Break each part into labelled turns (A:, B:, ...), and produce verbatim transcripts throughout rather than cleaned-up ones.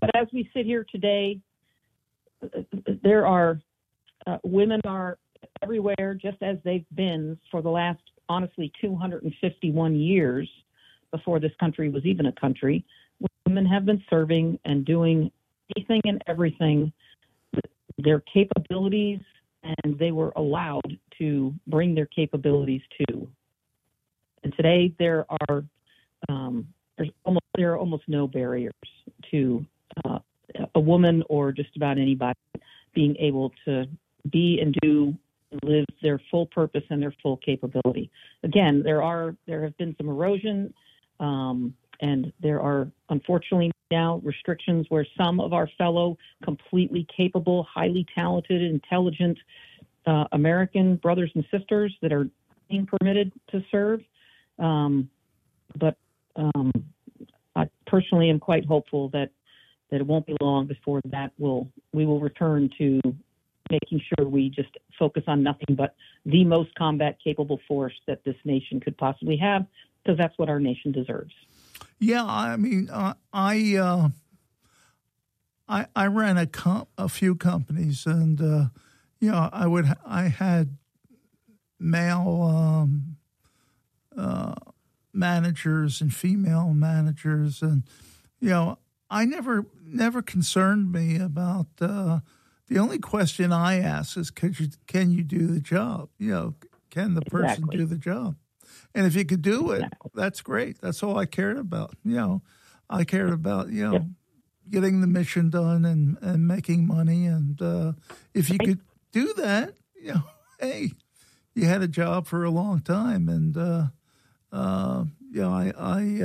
A: But as we sit here today, there are uh, women are everywhere, just as they've been for the last, honestly, two hundred fifty-one years before this country was even a country. Women have been serving and doing anything and everything, their capabilities, and they were allowed to bring their capabilities to. And today there are um, there's almost there are almost no barriers to uh, a woman or just about anybody being able to be and do and live their full purpose and their full capability. Again, there are there have been some erosion, um, and there are unfortunately now restrictions where some of our fellow completely capable, highly talented, intelligent uh, American brothers and sisters that are being permitted to serve. Um, but um, I personally am quite hopeful that, that it won't be long before that will we will return to making sure we just focus on nothing but the most combat capable force that this nation could possibly have, because that's what our nation deserves.
B: Yeah, I mean, uh, I, uh, I I ran a com- a few companies, and uh, you know, I would I had male um, uh, managers and female managers, and you know, I never never concerned me about. Uh, the only question I ask is, can you can you do the job? You know, can the person
A: Exactly.
B: do the job? And if you could do it,
A: Exactly.
B: that's great. That's all I cared about. You know, I cared about, you know,
A: Yep.
B: getting the mission done and, and making money. And uh, if you could do that, you know, hey, you had a job for a long time. And, uh, uh, you know, I, I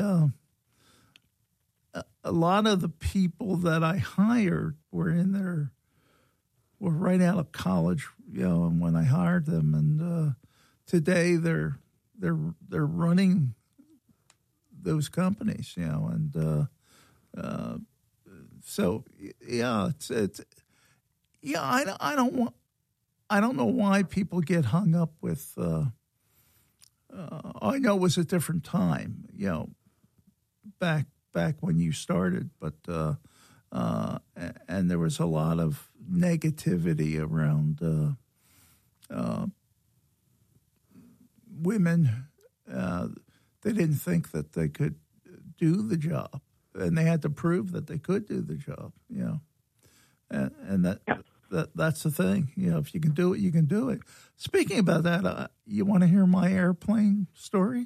B: uh, a lot of the people that I hired were in their, were right out of college, you know, and when I hired them. And uh, today they're, They're they're running those companies, you know, and uh, uh, so yeah, it's it's yeah. I, I don't want I don't know why people get hung up with. Uh, uh, I know it was a different time, you know, back back when you started, but uh, uh, and there was a lot of negativity around. Uh, uh, Women, uh, they didn't think that they could do the job, and they had to prove that they could do the job. You know, and, and that,
A: Yeah.
B: that that's the thing. You know, if you can do it, you can do it. Speaking about that, uh, you want to hear my airplane story?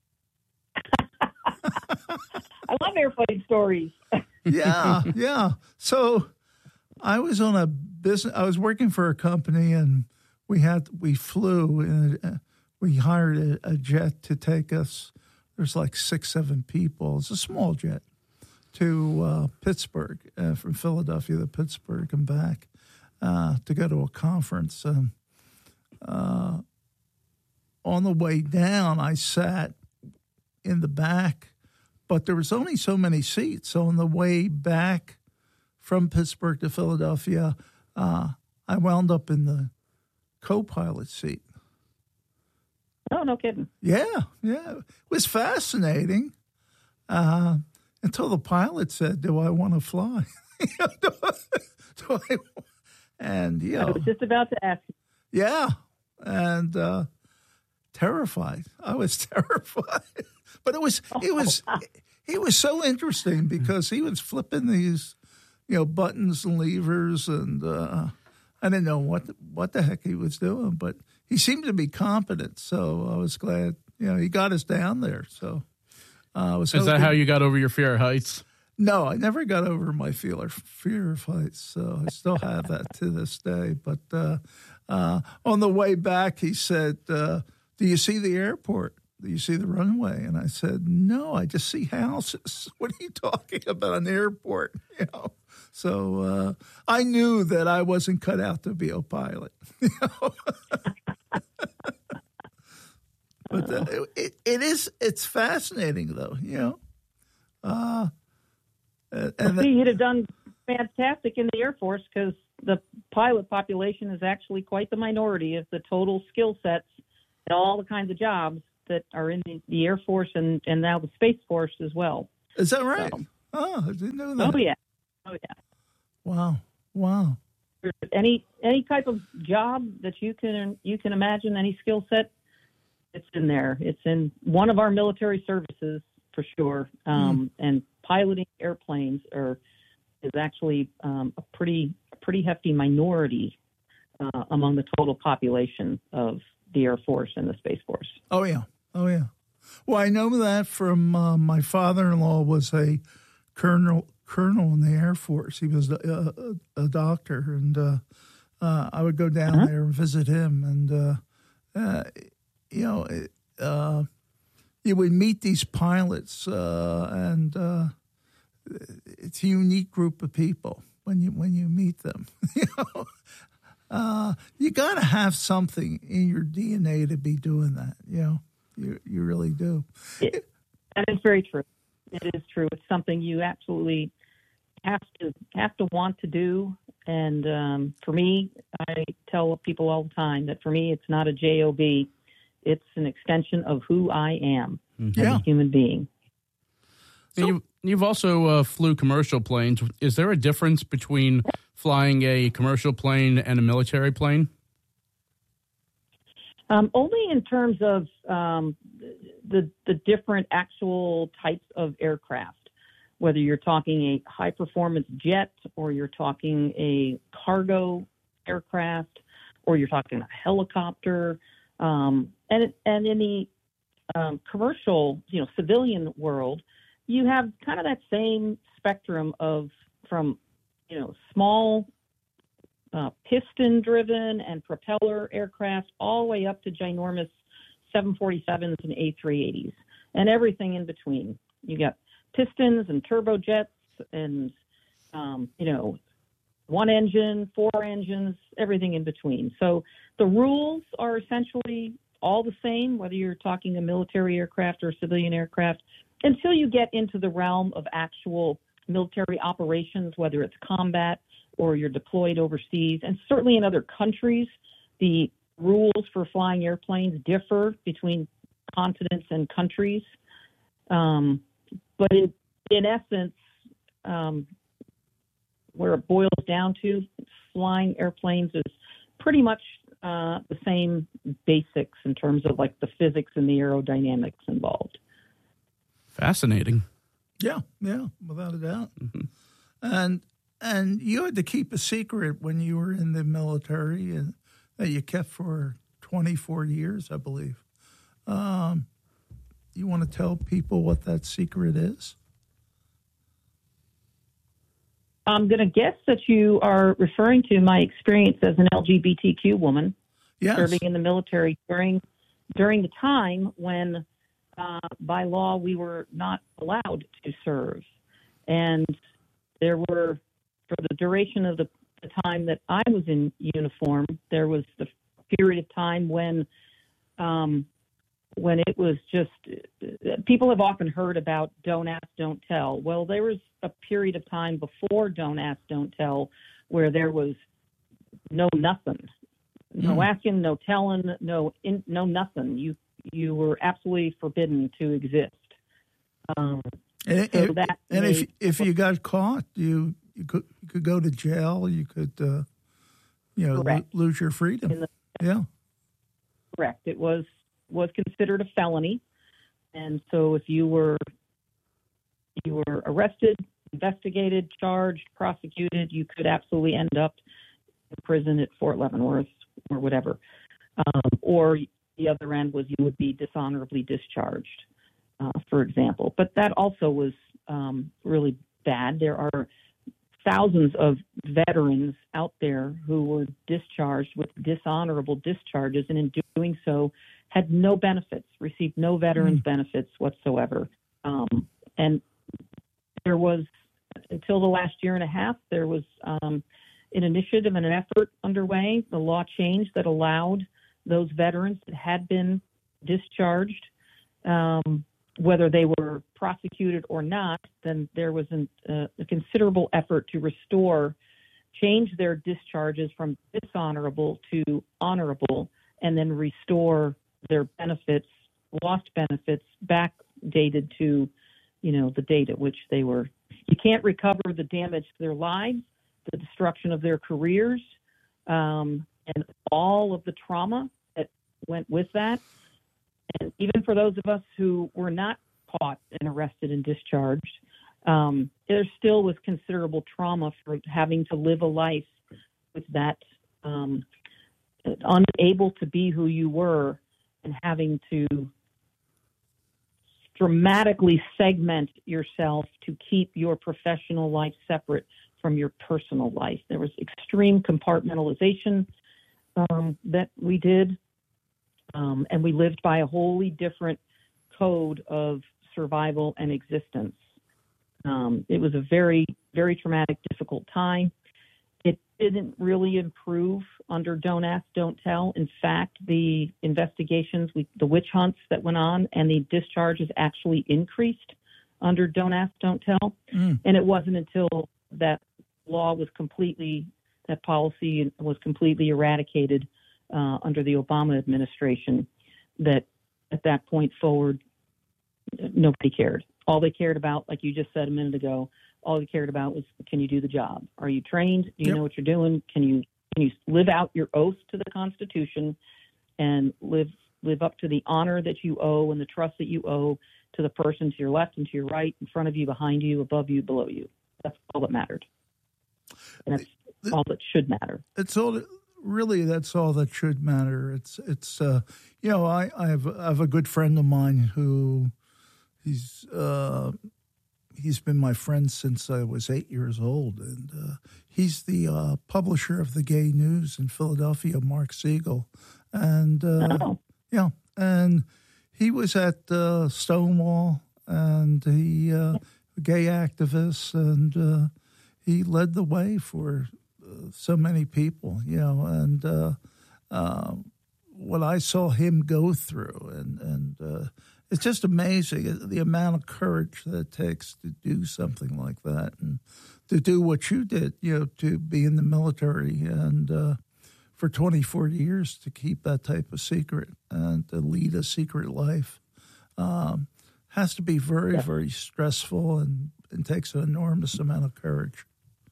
A: I love airplane stories.
B: yeah, yeah. So I was on a business. I was working for a company, and we had we flew in. A, We hired a, a jet to take us, there's like six, seven people. It's a small jet, to uh, Pittsburgh, uh, from Philadelphia to Pittsburgh and back uh, to go to a conference. And uh, on the way down, I sat in the back, but there was only so many seats. So on the way back from Pittsburgh to Philadelphia, uh, I wound up in the co-pilot seat.
A: Oh, no kidding.
B: Yeah, yeah. It was fascinating uh, until the pilot said, do I want to fly? do I, do I, and, you know.
A: I was just about to ask you.
B: Yeah, and uh, terrified. I was terrified. But it was, it was, it was so interesting because he was flipping these, you know, buttons and levers, and uh, I didn't know what the, what the heck he was doing, but he seemed to be competent, so I was glad. You know, he got us down there. So uh, I was.
C: Is
B: hoping,
C: that how you got over your fear of heights?
B: No, I never got over my fear fear of heights. So I still have that to this day. But uh, uh, on the way back, he said, uh, "Do you see the airport? Do you see the runway?" And I said, "No, I just see houses." What are you talking about? An airport? You know. So uh, I knew that I wasn't cut out to be a pilot. You know? But uh, it, it is, it's fascinating though, you know. Uh, and
A: Well,
B: the,
A: see, you'd have done fantastic in the Air Force because the pilot population is actually quite the minority of the total skill sets and all the kinds of jobs that are in the, the Air Force and, and now the Space Force as well.
B: Is that right?
A: So,
B: oh, I didn't know that.
A: oh, yeah. Oh, yeah.
B: Wow. Wow.
A: Any any type of job that you can you can imagine, any skill set, it's in there. It's in one of our military services for sure. Um, mm. And piloting airplanes are is actually um, a pretty a pretty hefty minority uh, among the total population of the Air Force and the Space Force.
B: Oh yeah, oh yeah. Well, I know that from uh, my father-in-law was a colonel. colonel in the Air Force. He was a, a, a doctor, and uh, uh, I would go down uh-huh. there and visit him. And, uh, uh, you know, it, uh, you would meet these pilots, uh, and uh, it's a unique group of people when you when you meet them. you know, uh, you got to have something in your D N A to be doing that. You know, you you really do.
A: It, that is very true. It is true. It's something you absolutely have to have to want to do. And um, for me, I tell people all the time that for me, it's not a job. It's an extension of who I am mm-hmm. as
B: yeah.
A: a human being.
C: So, you've, you've also uh, flew commercial planes. Is there a difference between flying a commercial plane and a military plane?
A: Um, only in terms of um, the the different actual types of aircraft, whether you're talking a high-performance jet or you're talking a cargo aircraft or you're talking a helicopter. Um, and, and in the um, commercial, you know, civilian world, you have kind of that same spectrum of from, you know, small Uh, piston-driven and propeller aircraft, all the way up to ginormous seven forty-sevens and A three eighties, and everything in between. You got pistons and turbojets, and um, you know, one engine, four engines, everything in between. So the rules are essentially all the same, whether you're talking a military aircraft or a civilian aircraft, until you get into the realm of actual military operations, whether it's combat or you're deployed overseas. And certainly in other countries, the rules for flying airplanes differ between continents and countries. Um, but in, in essence, um, where it boils down to, flying airplanes is pretty much uh, the same basics in terms of like the physics and the aerodynamics involved.
C: Fascinating.
B: Yeah, yeah, without a doubt. Mm-hmm. And And you had to keep a secret when you were in the military, and that you kept for twenty-four years, I believe. Um, you want to tell people what that secret is?
A: I'm going to guess that you are referring to my experience as an L G B T Q woman
B: yes.
A: serving in the military during during the time when, uh, by law, we were not allowed to serve. And there were... For the duration of the, the time that I was in uniform, there was the period of time when, um, when it was just people have often heard about "don't ask, don't tell." Well, there was a period of time before "don't ask, don't tell," where there was no nothing, no mm. asking, no telling, no in, no nothing. You you were absolutely forbidden to exist. Um,
B: and so that and if if you got caught, you. You could you could go to jail. You could, uh, you know, lo- lose your freedom. The, yeah,
A: correct. It was was considered a felony, and so if you were you were arrested, investigated, charged, prosecuted, you could absolutely end up in prison at Fort Leavenworth or whatever. Um, or the other end was you would be dishonorably discharged, uh, for example. But that also was um, really bad. There are thousands of veterans out there who were discharged with dishonorable discharges, and in doing so had no benefits, received no veterans mm. benefits whatsoever. Um, and there was, until the last year and a half, there was um, an initiative and an effort underway. The law changed that allowed those veterans that had been discharged, um, whether they were prosecuted or not, then there was an, uh, a considerable effort to restore, change their discharges from dishonorable to honorable, and then restore their benefits, lost benefits, backdated to, you know, the date at which they were you can't recover the damage to their lives, the destruction of their careers, um, and all of the trauma that went with that. And even for those of us who were not caught and arrested and discharged, um, there still was considerable trauma for having to live a life with that, um, unable to be who you were and having to dramatically segment yourself to keep your professional life separate from your personal life. There was extreme compartmentalization um, that we did, um, and we lived by a wholly different code of survival and existence. Um, it was a very, very traumatic, difficult time. It didn't really improve under Don't Ask, Don't Tell. In fact, the investigations, we, the witch hunts that went on and the discharges actually increased under Don't Ask, Don't Tell. Mm. And it wasn't until that law was completely, that policy was completely eradicated uh, under the Obama administration that at that point forward, nobody cared. All they cared about, like you just said a minute ago, all they cared about was, can you do the job? Are you trained? Do you
B: yep.
A: know what you're doing? Can you can you live out your oath to the Constitution and live live up to the honor that you owe and the trust that you owe to the person to your left and to your right, in front of you, behind you, above you, below you? That's all that mattered. And that's the, all that should matter.
B: It's all really that's all that should matter. It's it's uh, you know I I have, I have a good friend of mine who he's. Uh, He's been my friend since I was eight years old, and uh, he's the uh, publisher of the Gay News in Philadelphia, Mark Siegel. And, uh,
A: oh.
B: yeah, and he was at uh, Stonewall, and he uh, a gay activist, and uh, he led the way for uh, so many people, you know, and uh, uh, what I saw him go through, and, and uh, it's just amazing the amount of courage that it takes to do something like that and to do what you did, you know, to be in the military and uh, for twenty-four years to keep that type of secret and to lead a secret life um, has to be very, very stressful and, and takes an enormous amount of courage.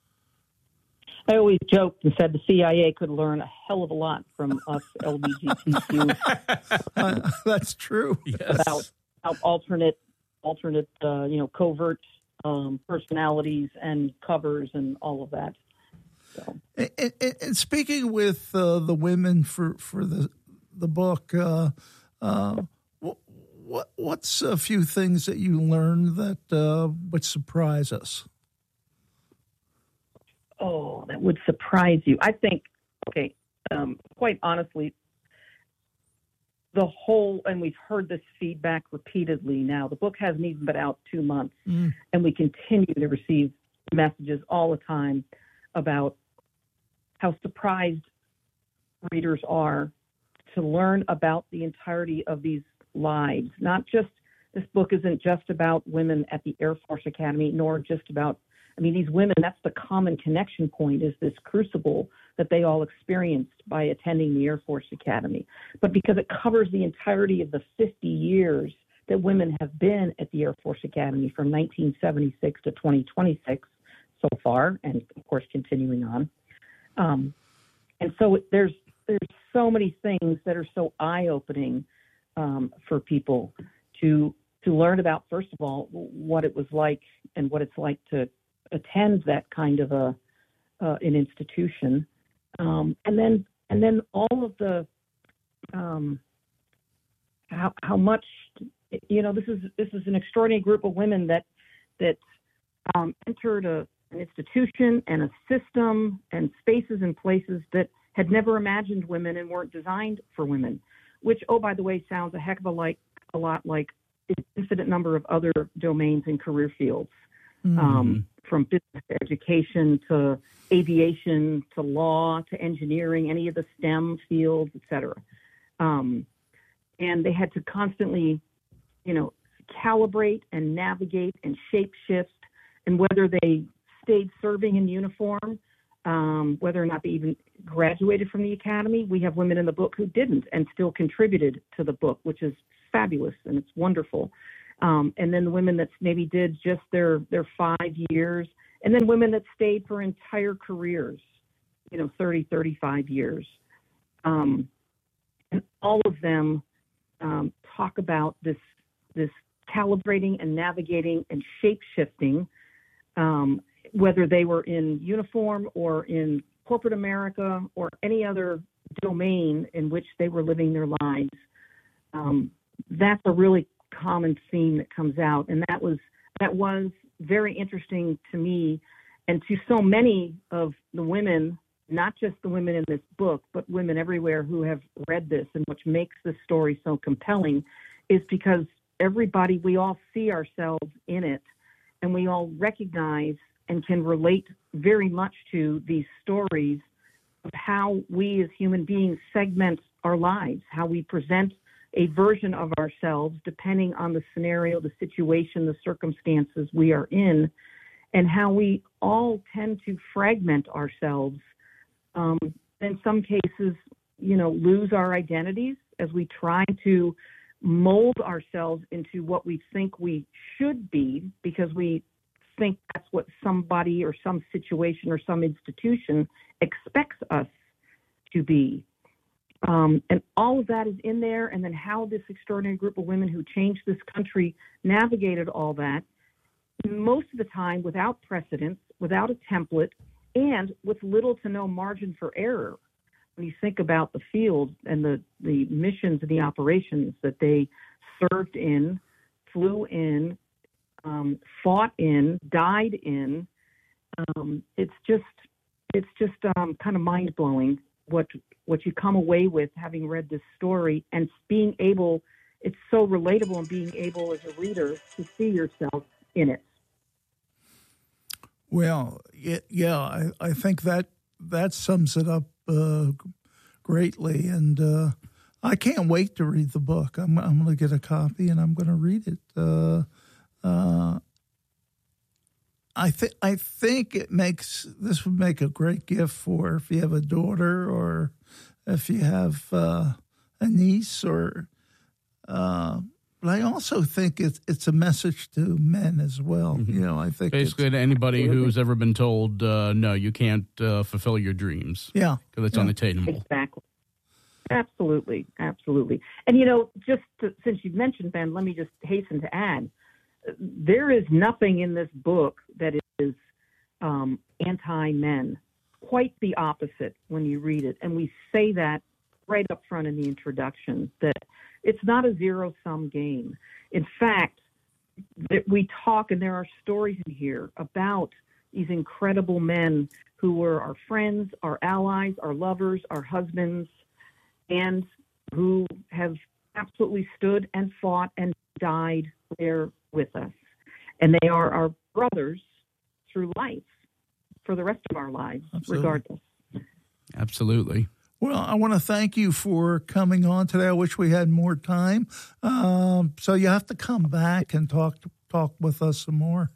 A: I always joked and said the C I A could learn a hell of a lot from us L G B T Q.
B: uh, that's true.
C: Yes.
A: About, about alternate, alternate, uh, you know, covert um, personalities and covers and all of that. So.
B: And, and, and speaking with uh, the women for, for the the book, uh, uh, what what's a few things that you learned that uh, would surprise us?
A: Oh, that would surprise you. I think, okay, um, quite honestly, the whole, and we've heard this feedback repeatedly now, the book hasn't even been out two months, mm. and we continue to receive messages all the time about how surprised readers are to learn about the entirety of these lives. Not just, this book isn't just about women at the Air Force Academy, nor just about I mean, these women, that's the common connection point, is this crucible that they all experienced by attending the Air Force Academy. But because it covers the entirety of the fifty years that women have been at the Air Force Academy from nineteen seventy-six to twenty twenty-six so far, and of course continuing on. Um, and so it, there's there's so many things that are so eye-opening um, for people to to learn about, first of all, what it was like and what it's like to attend that kind of a uh, an institution, um, and then and then all of the um, how how much you know this is this is an extraordinary group of women that that um, entered a, an institution and a system and spaces and places that had never imagined women and weren't designed for women, which, oh, by the way, sounds a heck of a like a lot like an infinite number of other domains and career fields. Mm-hmm. Um, from business to education to aviation to law to engineering, any of the STEM fields, et cetera. Um, and they had to constantly, you know, calibrate and navigate and shape shift, and whether they stayed serving in uniform, um, whether or not they even graduated from the academy. We have women in the book who didn't and still contributed to the book, which is fabulous and it's wonderful. Um, and then the women that maybe did just their, their five years, and then women that stayed for entire careers, you know, thirty, thirty-five years. Um, and all of them um, talk about this, this calibrating and navigating and shape-shifting, um, whether they were in uniform or in corporate America or any other domain in which they were living their lives. Um, that's a really common theme that comes out, and that was that was very interesting to me and to so many of the women, not just the women in this book, but women everywhere who have read this, and which makes this story so compelling is because everybody, we all see ourselves in it, and we all recognize and can relate very much to these stories of how we as human beings segment our lives, how we present a version of ourselves depending on the scenario, the situation, the circumstances we are in, and how we all tend to fragment ourselves. Um, in some cases, you know, lose our identities as we try to mold ourselves into what we think we should be because we think that's what somebody or some situation or some institution expects us to be. Um, and all of that is in there, and then how this extraordinary group of women who changed this country navigated all that, most of the time without precedence, without a template, and with little to no margin for error. When you think about the field and the, the missions and the operations that they served in, flew in, um, fought in, died in, um, it's just it's just um, kind of mind-blowing what what you come away with having read this story and being able, it's so relatable, and being able as a reader to see yourself in it.
B: Well, yeah, I, I think that that sums it up uh, greatly, and uh, I can't wait to read the book. I'm, I'm going to get a copy, and I'm going to read it. Uh, uh, I think I think it makes this would make a great gift for if you have a daughter or if you have uh, a niece, or. Uh, But I also think it's it's a message to men as well. Mm-hmm. You know, I think
C: basically to anybody who's ever been told uh, no, you can't uh, fulfill your dreams.
B: Yeah,
C: because it's
B: yeah.
C: unattainable.
A: Exactly. Absolutely, absolutely. And you know, just to, since you've mentioned Ben, let me just hasten to add: there is nothing in this book that is um, anti-men. Quite the opposite when you read it, and we say that right up front in the introduction that. It's not a zero-sum game. In fact, we talk, and there are stories in here about these incredible men who were our friends, our allies, our lovers, our husbands, and who have absolutely stood and fought and died there with us. And they are our brothers through life for the rest of our lives, Absolutely. regardless.
C: Absolutely.
B: Well, I want to thank you for coming on today. I wish we had more time. Um, so you have to come back and talk talk with us some more.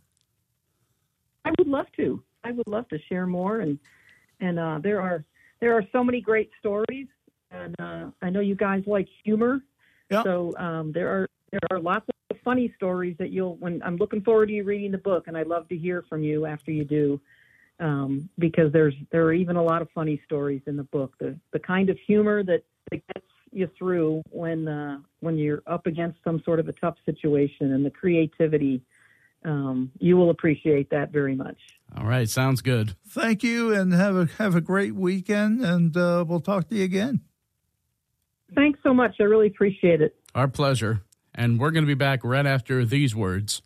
A: I would love to. I would love to share more. And and uh, there are there are so many great stories. And uh, I know you guys like humor.
B: Yep.
A: So um, there are there are lots of funny stories that you'll. When I'm looking forward to you reading the book, and I'd love to hear from you after you do. Um, because there's there are even a lot of funny stories in the book. The the kind of humor that, that gets you through when uh, when you're up against some sort of a tough situation, and the creativity. Um, you will appreciate that very much.
C: All right, sounds good.
B: Thank you, and have a have a great weekend, and uh, we'll talk to you again.
A: Thanks so much. I really appreciate it.
C: Our pleasure. And we're going to be back right after these words.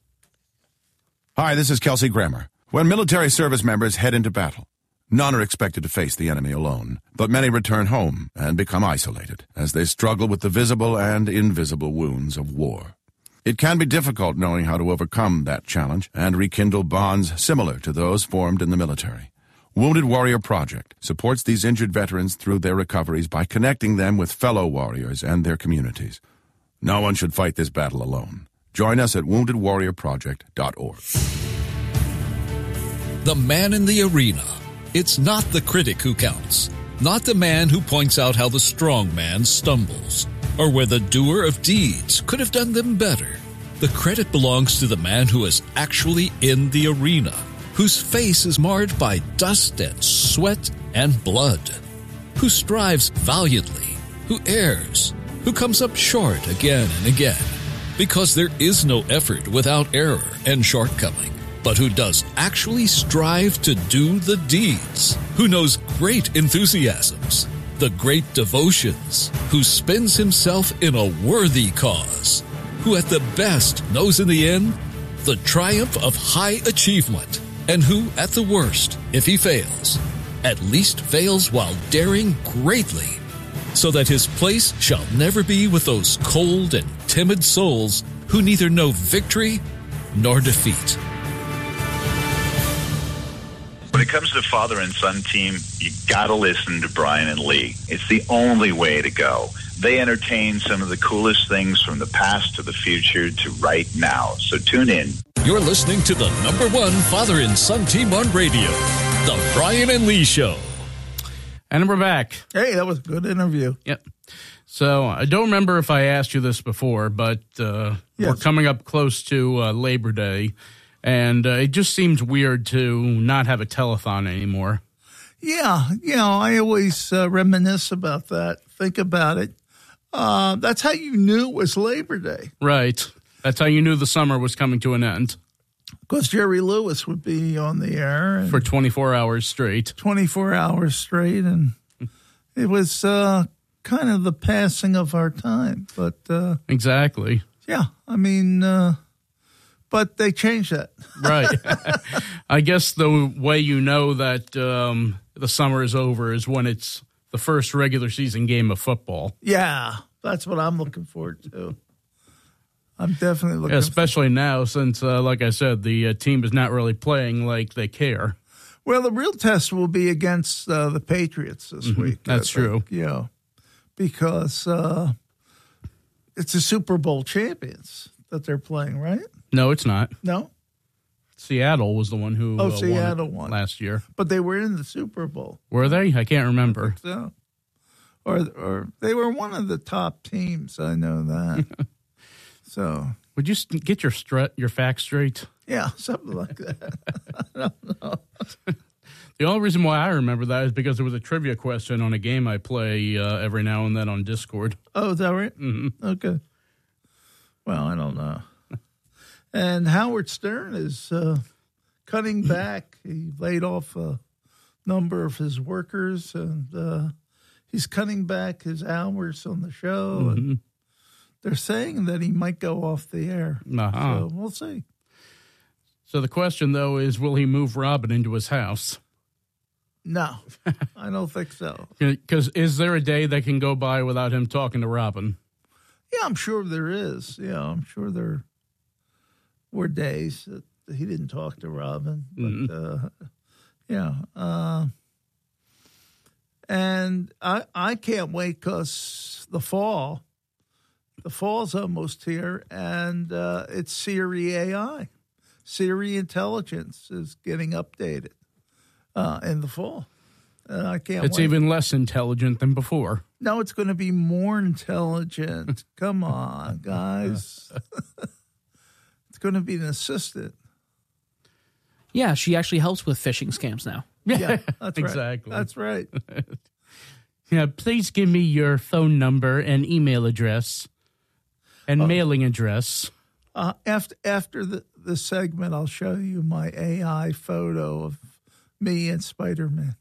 D: Hi, this is Kelsey Grammer. When military service members head into battle, none are expected to face the enemy alone, but many return home and become isolated as they struggle with the visible and invisible wounds of war. It can be difficult knowing how to overcome that challenge and rekindle bonds similar to those formed in the military. Wounded Warrior Project supports these injured veterans through their recoveries by connecting them with fellow warriors and their communities. No one should fight this battle alone. Join us at wounded warrior project dot org.
E: The man in the arena. It's not the critic who counts, not the man who points out how the strong man stumbles, or where the doer of deeds could have done them better. The credit belongs to the man who is actually in the arena, whose face is marred by dust and sweat and blood, who strives valiantly, who errs, who comes up short again and again, because there is no effort without error and shortcoming, but who does actually strive to do the deeds, who knows great enthusiasms, the great devotions, who spends himself in a worthy cause, who at the best knows in the end the triumph of high achievement, and who at the worst, if he fails, at least fails while daring greatly, so that his place shall never be with those cold and timid souls who neither know victory nor defeat.
F: When it comes to the father and son team, you gotta listen to Brian and Lee. It's the only way to go. They entertain some of the coolest things from the past to the future to right now. So tune in.
E: You're listening to the number one father and son team on radio, The Brian and Lee Show.
C: And we're back.
B: Hey, that was a good interview.
C: Yep. So I don't remember if I asked you this before, but uh,
B: yes.
C: we're coming up close to uh, Labor Day. And uh, it just seems weird to not have a telethon anymore.
B: Yeah, you know, I always uh, reminisce about that. Think about it. Uh, that's how you knew it was Labor Day.
C: Right. That's how you knew the summer was coming to an end.
B: Because Jerry Lewis would be on the air. And
C: for twenty-four hours straight.
B: twenty-four hours straight. And it was uh, kind of the passing of our time. But uh,
C: exactly.
B: Yeah, I mean... Uh, But they changed that.
C: Right. I guess the way you know that um, the summer is over is when it's the first regular season game of football.
B: Yeah, that's what I'm looking forward to. I'm definitely looking
C: yeah, especially for- now since, uh, like I said, the uh, team is not really playing like they care.
B: Well, the real test will be against uh, the Patriots this
C: mm-hmm.
B: week.
C: That's true.
B: Yeah, because uh, it's the Super Bowl champions that they're playing, right?
C: No, it's not.
B: No?
C: Seattle was the one who
B: oh,
C: uh,
B: Seattle
C: won,
B: won
C: last year.
B: But they were in the Super Bowl.
C: Were they? I can't remember.
B: I so. Or or they were one of the top teams. I know that. So
C: would you get your str- your facts straight?
B: Yeah, something like that. I don't know.
C: The only reason why I remember that is because there was a trivia question on a game I play uh, every now and then on Discord.
B: Oh, is that right?
C: Mm-hmm.
B: Okay. Well, I don't know. And Howard Stern is uh, cutting back. He laid off a number of his workers, and uh, he's cutting back his hours on the show.
C: Mm-hmm.
B: And they're saying that he might go off the air.
C: Uh-huh.
B: So we'll see.
C: So the question, though, is will he move Robin into his house?
B: No, I don't think so.
C: Because is there a day that can go by without him talking to Robin?
B: Yeah, I'm sure there is. Yeah, I'm sure there were days that he didn't talk to Robin. But, mm-hmm. uh, yeah. Uh, and I I can't wait because the fall, the fall's almost here, and uh, it's Siri A I. Siri Intelligence is getting updated uh, in the fall. And I can't
C: It's
B: wait.
C: even less intelligent than before.
B: No, it's going to be more intelligent. Come on, guys. It's going to be an assistant.
G: Yeah, she actually helps with phishing scams now.
B: Yeah, that's right.
C: Exactly.
B: That's right.
C: Yeah, please give me your phone number and email address and uh, mailing address.
B: Uh, after after the, the segment, I'll show you my A I photo of me and Spider-Man.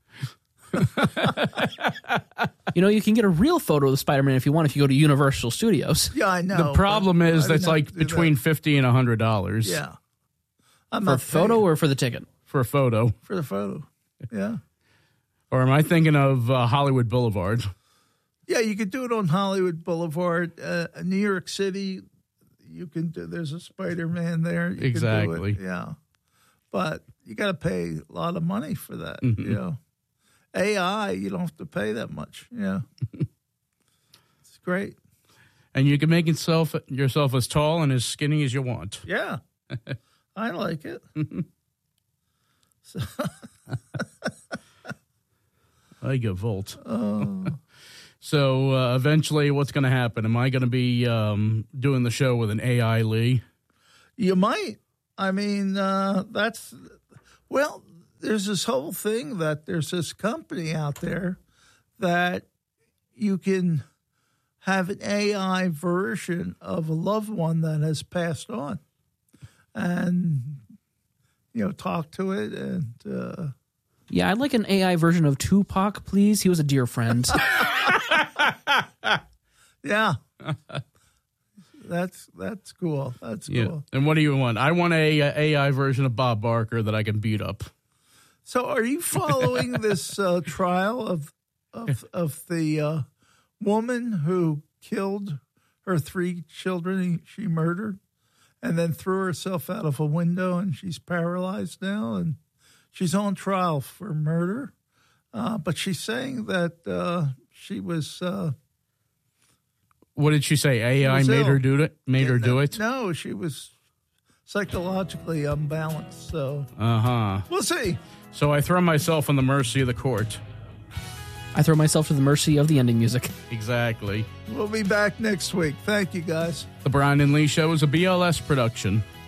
G: You know, you can get a real photo of the Spider-Man if you want, if you go to Universal Studios.
B: Yeah, I know.
C: The problem is that's like between that. fifty dollars and one hundred dollars.
B: Yeah. I'm
G: for a photo paying. Or for the ticket?
C: For a photo.
B: For the photo, yeah.
C: Or am I thinking of uh, Hollywood Boulevard?
B: Yeah, you could do it on Hollywood Boulevard. Uh, New York City, you can do, there's a Spider-Man there. You
C: exactly.
B: Can do it, yeah. But you got to pay a lot of money for that,
C: mm-hmm.
B: you know. A I, you don't have to pay that much. Yeah. It's great.
C: And you can make yourself, yourself as tall and as skinny as you want.
B: Yeah. I like it. So.
C: I get volt.
B: Oh.
C: So uh, eventually, what's going to happen? Am I going to be um, doing the show with an A I, Lee?
B: You might. I mean, uh, that's, well, there's this whole thing that there's this company out there that you can have an A I version of a loved one that has passed on and, you know, talk to it. And, uh,
G: yeah, I'd like an A I version of Tupac, please. He was a dear friend.
B: Yeah. That's that's cool. That's
C: Yeah.
B: cool.
C: And what do you want? I want a, a AI version of Bob Barker that I can beat up.
B: So, are you following this uh, trial of of of the uh, woman who killed her three children? She murdered, and then threw herself out of a window, and she's paralyzed now, and she's on trial for murder. Uh, but she's saying that uh, she was. Uh,
C: What did she say? A I
B: was
C: made
B: ill.
C: her do it. Made her
B: no,
C: do it.
B: No, she was psychologically unbalanced. So
C: Uh huh.
B: we'll see.
C: So I throw myself on the mercy of the court.
G: I throw myself to the mercy of the ending music.
C: Exactly.
B: We'll be back next week. Thank you, guys.
C: The Brian and Lee Show is a B L S production.